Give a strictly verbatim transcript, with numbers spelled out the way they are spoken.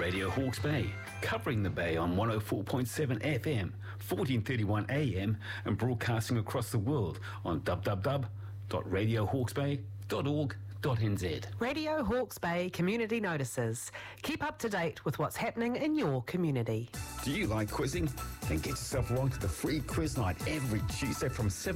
Radio Hawke's Bay, covering the Bay on one oh four point seven F M, fourteen thirty-one A M, and broadcasting across the world on w w w dot radio hawke's bay dot org dot n z. Radio Hawke's Bay Community Notices. Keep up to date with what's happening in your community. Do you like quizzing? Then get yourself along to the free quiz night every Tuesday from seven